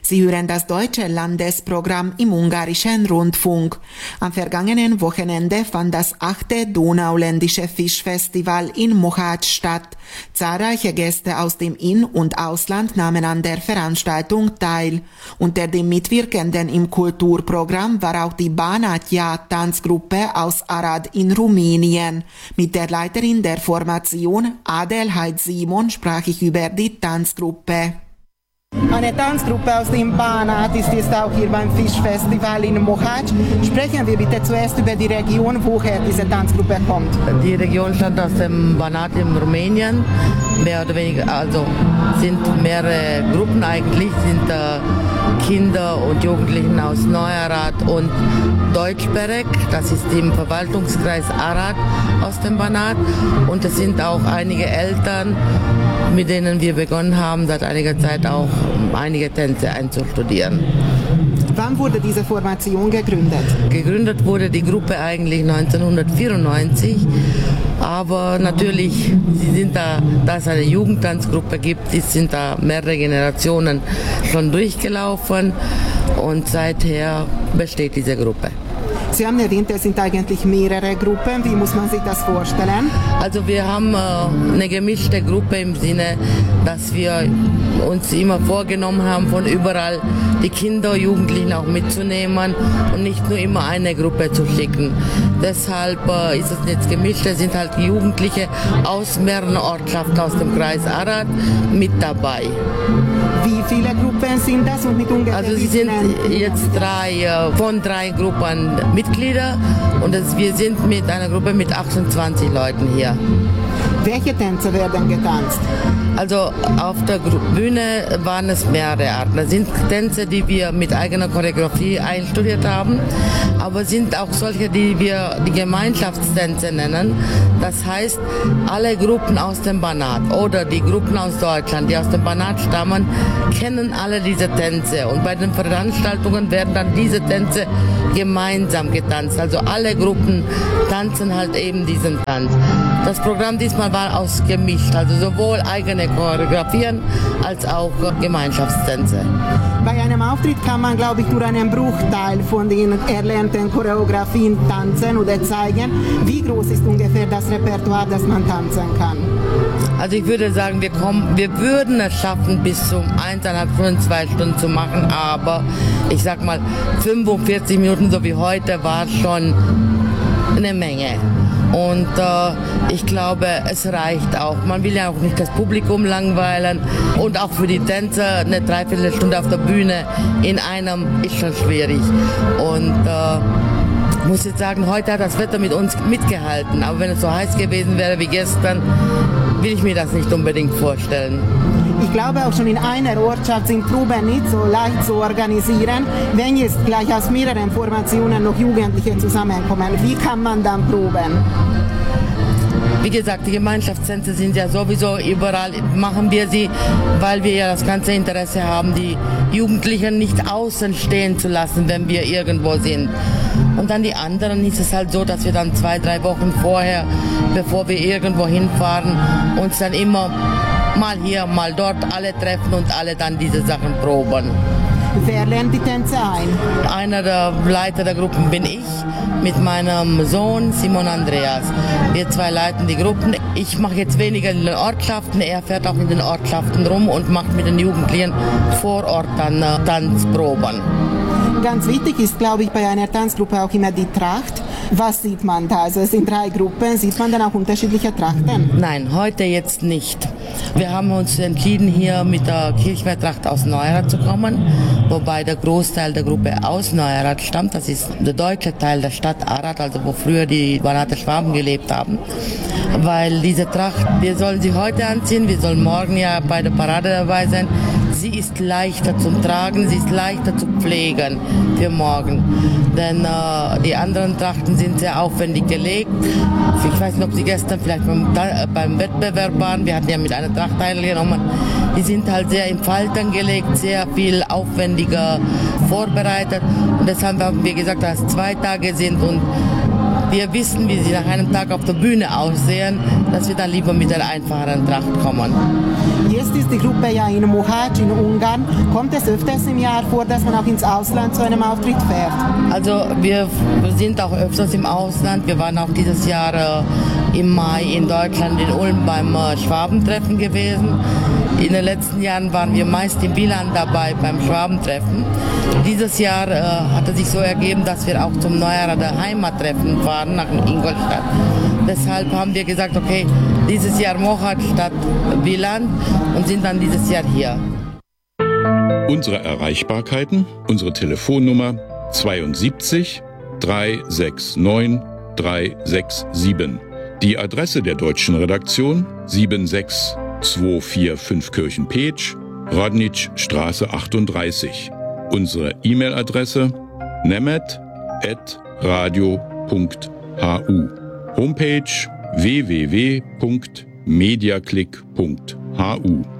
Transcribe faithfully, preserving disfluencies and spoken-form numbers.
Sie hören das deutsche Landesprogramm im ungarischen Rundfunk. Am vergangenen Wochenende fand das achte Donauländische Fischfestival in Mohács statt. Zahlreiche Gäste aus dem In- und Ausland nahmen an der Veranstaltung teil. Unter den Mitwirkenden im Kulturprogramm war auch die Banat-Ja-Tanzgruppe aus Arad in Rumänien. Mit der Leiterin der Formation, Adelheid Simon, sprach ich über die Tanzgruppe. Eine Tanzgruppe aus dem Banat ist jetzt auch hier beim Fischfestival in Mohács. Sprechen wir bitte zuerst über die Region, woher diese Tanzgruppe kommt. Die Region stammt aus dem Banat in Rumänien. Mehr oder weniger, also sind mehrere Gruppen eigentlich, sind äh, Kinder und Jugendlichen aus Neuarad und Deutschbereg. Das ist im Verwaltungskreis Arad aus dem Banat. Und es sind auch einige Eltern, mit denen wir begonnen haben, seit einiger Zeit auch einige Tänze einzustudieren. Wann wurde diese Formation gegründet? Gegründet wurde die Gruppe eigentlich neunzehnhundertvierundneunzig, aber natürlich, sie sind da, da es eine Jugendtanzgruppe gibt, sind da mehrere Generationen schon durchgelaufen und seither besteht diese Gruppe. Sie haben erwähnt, es sind eigentlich mehrere Gruppen. Wie muss man sich das vorstellen? Also wir haben äh, eine gemischte Gruppe im Sinne, dass wir uns immer vorgenommen haben, von überall die Kinder, Jugendlichen auch mitzunehmen und nicht nur immer eine Gruppe zu schicken. Deshalb äh, ist es jetzt gemischt. Es sind halt Jugendliche aus mehreren Ortschaften aus dem Kreis Arad mit dabei. Wie viele Gruppen sind das und mit ungefähr? Also sie sind jetzt drei, äh, von drei Gruppen Mitglieder und das, wir sind mit einer Gruppe mit achtundzwanzig Leuten hier. Welche Tänze werden getanzt? Also auf der Bühne waren es mehrere Arten. Das sind Tänze, die wir mit eigener Choreografie einstudiert haben, aber sind auch solche, die wir die Gemeinschaftstänze nennen. Das heißt, alle Gruppen aus dem Banat oder die Gruppen aus Deutschland, die aus dem Banat stammen, kennen alle diese Tänze und bei den Veranstaltungen werden dann diese Tänze gemeinsam getanzt. Also alle Gruppen tanzen halt eben diesen Tanz. Das Programm diesmal war ausgemischt, also sowohl eigene Choreografien als auch Gemeinschaftstänze. Bei einem Auftritt kann man, glaube ich, nur einen Bruchteil von den erlernten Choreografien tanzen oder zeigen. Wie groß ist ungefähr das Repertoire, das man tanzen kann? Also ich würde sagen, wir, kommen, wir würden es schaffen, bis zum eineinhalb Stunden, zwei Stunden zu machen, aber ich sag mal, fünfundvierzig Minuten, so wie heute, war schon eine Menge. Und äh, ich glaube, es reicht auch. Man will ja auch nicht das Publikum langweilen. Und auch für die Tänzer eine Dreiviertelstunde auf der Bühne in einem ist schon schwierig. Und äh, ich muss jetzt sagen, heute hat das Wetter mit uns mitgehalten. Aber wenn es so heiß gewesen wäre wie gestern, will ich mir das nicht unbedingt vorstellen. Ich glaube, auch schon in einer Ortschaft sind Proben nicht so leicht zu organisieren. Wenn jetzt gleich aus mehreren Formationen noch Jugendliche zusammenkommen, wie kann man dann proben? Wie gesagt, die Gemeinschaftstänze sind ja sowieso überall, machen wir sie, weil wir ja das ganze Interesse haben, die Jugendlichen nicht außen stehen zu lassen, wenn wir irgendwo sind. Und dann die anderen ist es halt so, dass wir dann zwei, drei Wochen vorher, bevor wir irgendwo hinfahren, uns dann immer mal hier, mal dort alle treffen und alle dann diese Sachen proben. Wer lernt die Tänze ein? Einer der Leiter der Gruppen bin ich mit meinem Sohn Simon Andreas. Wir zwei leiten die Gruppen. Ich mache jetzt weniger in den Ortschaften, er fährt auch in den Ortschaften rum und macht mit den Jugendlichen vor Ort dann äh, Tanzproben. Ganz wichtig ist, glaube ich, bei einer Tanzgruppe auch immer die Tracht. Was sieht man da? Also es sind drei Gruppen. Sieht man dann auch unterschiedliche Trachten? Nein, heute jetzt nicht. Wir haben uns entschieden, hier mit der Kirchwehrtracht aus Neuarad zu kommen, wobei der Großteil der Gruppe aus Neuarad stammt. Das ist der deutsche Teil der Stadt Arad, also wo früher die Banater Schwaben gelebt haben. Weil diese Tracht, wir sollen sie heute anziehen, wir sollen morgen ja bei der Parade dabei sein. Sie ist leichter zum Tragen, sie ist leichter zu pflegen für morgen. Denn äh, die anderen Trachten sind sehr aufwendig gelegt. Ich weiß nicht, ob Sie gestern vielleicht beim, beim Wettbewerb waren. Wir hatten ja mit einer Tracht teilgenommen. Die sind halt sehr in Falten gelegt, sehr viel aufwendiger vorbereitet. Und deshalb haben wir gesagt, dass es zwei Tage sind und wir wissen, wie sie nach einem Tag auf der Bühne aussehen, dass wir dann lieber mit der einfacheren Tracht kommen. Jetzt ist die Gruppe ja in Mohács in Ungarn. Kommt es öfters im Jahr vor, dass man auch ins Ausland zu einem Auftritt fährt? Also wir sind auch öfters im Ausland. Wir waren auch dieses Jahr äh, im Mai in Deutschland, in Ulm beim äh, Schwabentreffen gewesen. In den letzten Jahren waren wir meist in Wieland dabei beim Schwabentreffen. Dieses Jahr äh, hat es sich so ergeben, dass wir auch zum Neujahrer Heimattreffen fahren nach Ingolstadt. Deshalb haben wir gesagt, okay, dieses Jahr Mohács statt Wieland und sind dann dieses Jahr hier. Unsere Erreichbarkeiten, unsere Telefonnummer zweiundsiebzig dreihundertneunundsechzig dreihundertsiebenundsechzig. Die Adresse der deutschen Redaktion sieben sechs zwei vier fünf Kirchenpeetsch, Rodnitschstraße achtunddreißig. Unsere E-Mail-Adresse nemet at radio punkt hu. Homepage w w w punkt mediaclick punkt hu.